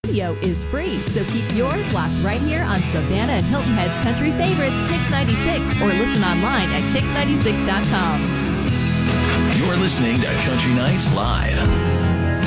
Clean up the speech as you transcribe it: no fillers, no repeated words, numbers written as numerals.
radio is free, so keep yours locked right here on Savannah and Hilton Head's country favorites, Kix 96, or listen online at Kix96.com. You're listening to Country Nights Live.